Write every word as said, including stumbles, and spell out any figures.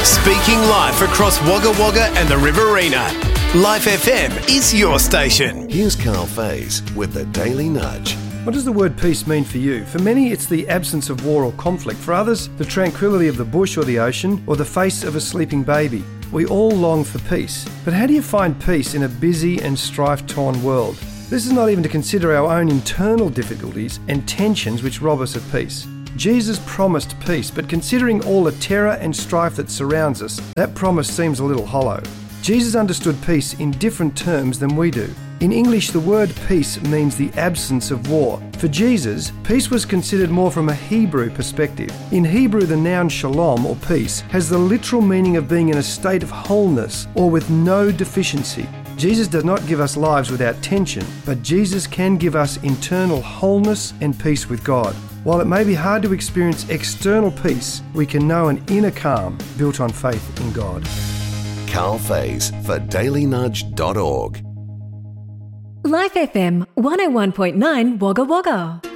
Speaking live across Wagga Wagga and the Riverina, Life F M is your station. Here's Carl Faze with the Daily Nudge. What does the word peace mean for you? For many, it's the absence of war or conflict. For others, the tranquility of the bush or the ocean, or the face of a sleeping baby. We all long for peace. But how do you find peace in a busy and strife-torn world? This is not even to consider our own internal difficulties and tensions which rob us of peace. Jesus promised peace, but considering all the terror and strife that surrounds us, that promise seems a little hollow. Jesus understood peace in different terms than we do. In English, the word peace means the absence of war. For Jesus, peace was considered more from a Hebrew perspective. In Hebrew, the noun shalom, or peace, has the literal meaning of being in a state of wholeness or with no deficiency. Jesus does not give us lives without tension, but Jesus can give us internal wholeness and peace with God. While it may be hard to experience external peace, we can know an inner calm built on faith in God. Carl Faze for daily nudge dot org. Life F M one oh one point nine Wagga Wagga.